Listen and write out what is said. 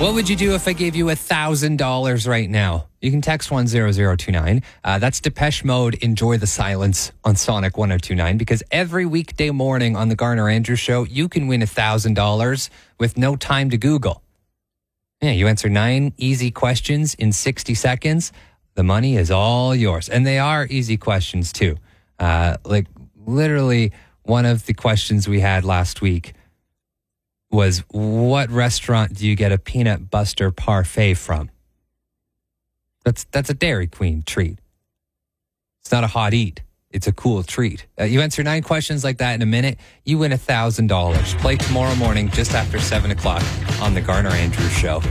What would you do if I gave you $1,000 right now? You can text 10029. That's Depeche Mode, Enjoy the Silence on Sonic 1029, because every weekday morning on the Garner Andrews Show, you can win $1,000 with no time to Google. Yeah, you answer 9 easy questions in 60 seconds. The money is all yours. And they are easy questions too. Like literally one of the questions we had last week was, what restaurant do you get a peanut butter parfait from? That's a Dairy Queen treat. It's not a hot eat. It's a cool treat. You answer 9 questions like that in a minute, you win $1,000. Play tomorrow morning just after 7 o'clock on the Garner Andrews Show.